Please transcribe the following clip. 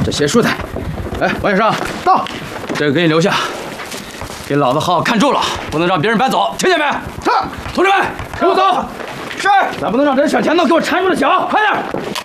这些蔬菜。哎，王先生，到，这个给你留下，给老子好好看住了，不能让别人搬走，听见没？是，同志们，跟我走。是，咱不能让这些小田子给我缠住了脚，快点！